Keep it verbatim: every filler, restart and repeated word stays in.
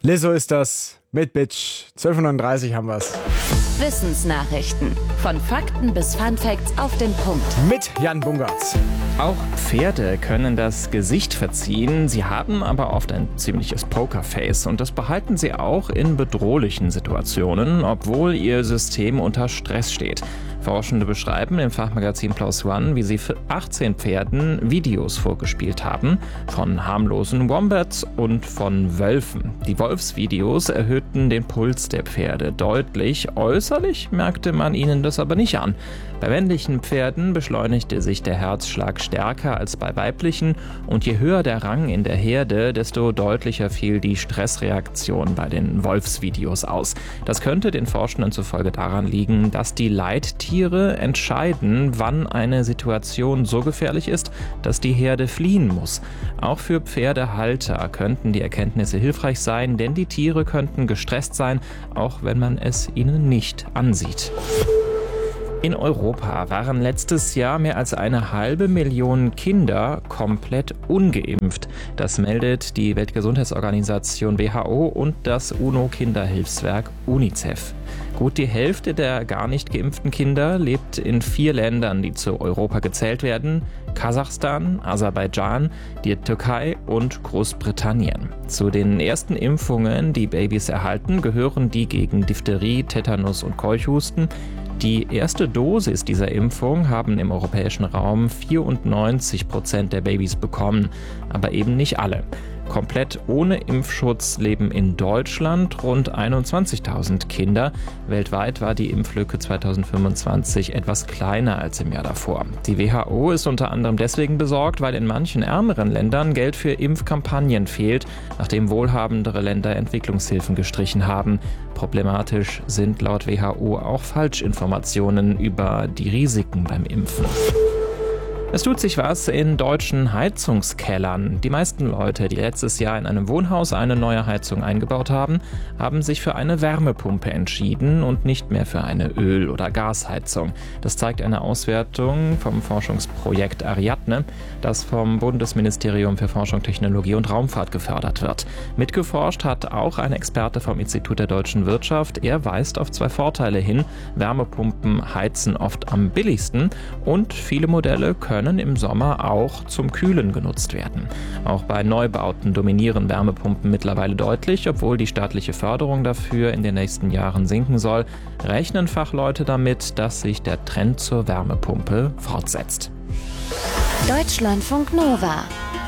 Lizzo ist das mit Bitch. zwölf Uhr neununddreißig haben wir's. Wissensnachrichten. Von Fakten bis Funfacts auf den Punkt. Mit Jan Bungartz. Auch Pferde können das Gesicht verziehen, sie haben aber oft ein ziemliches Pokerface und das behalten sie auch in bedrohlichen Situationen, obwohl ihr System unter Stress steht. Forschende beschreiben im Fachmagazin Plus One, wie sie für achtzehn Pferden Videos vorgespielt haben, von harmlosen Wombats und von Wölfen. Die Wolfsvideos erhöhten den Puls der Pferde deutlich, äußerlich merkte man ihnen das aber nicht an. Bei männlichen Pferden beschleunigte sich der Herzschlag stärker als bei weiblichen und je höher der Rang in der Herde, desto deutlicher fiel die Stressreaktion bei den Wolfsvideos aus. Das könnte den Forschenden zufolge daran liegen, dass die Leittiere entscheiden, wann eine Situation so gefährlich ist, dass die Herde fliehen muss. Auch für Pferdehalter könnten die Erkenntnisse hilfreich sein, denn die Tiere könnten gestresst sein, auch wenn man es ihnen nicht ansieht. In Europa waren letztes Jahr mehr als eine halbe Million Kinder komplett ungeimpft. Das meldet die Weltgesundheitsorganisation W H O und das UNO-Kinderhilfswerk UNICEF. Gut die Hälfte der gar nicht geimpften Kinder lebt in vier Ländern, die zu Europa gezählt werden: Kasachstan, Aserbaidschan, die Türkei und Großbritannien. Zu den ersten Impfungen, die Babys erhalten, gehören die gegen Diphtherie, Tetanus und Keuchhusten. Die erste Dosis dieser Impfung haben im europäischen Raum vierundneunzig Prozent der Babys bekommen, aber eben nicht alle. Komplett ohne Impfschutz leben in Deutschland rund einundzwanzigtausend Kinder. Weltweit war die Impflücke zweitausendfünfundzwanzig etwas kleiner als im Jahr davor. Die W H O ist unter anderem deswegen besorgt, weil in manchen ärmeren Ländern Geld für Impfkampagnen fehlt, nachdem wohlhabendere Länder Entwicklungshilfen gestrichen haben. Problematisch sind laut W H O auch Falschinformationen über die Risiken beim Impfen. Es tut sich was in deutschen Heizungskellern. Die meisten Leute, die letztes Jahr in einem Wohnhaus eine neue Heizung eingebaut haben, haben sich für eine Wärmepumpe entschieden und nicht mehr für eine Öl- oder Gasheizung. Das zeigt eine Auswertung vom Forschungsprojekt Ariadne, das vom Bundesministerium für Forschung, Technologie und Raumfahrt gefördert wird. Mitgeforscht hat auch ein Experte vom Institut der deutschen Wirtschaft. Er weist auf zwei Vorteile hin. Wärmepumpen heizen oft am billigsten und viele Modelle können im Sommer auch zum Kühlen genutzt werden. Auch bei Neubauten dominieren Wärmepumpen mittlerweile deutlich, obwohl die staatliche Förderung dafür in den nächsten Jahren sinken soll, rechnen Fachleute damit, dass sich der Trend zur Wärmepumpe fortsetzt. Deutschlandfunk Nova.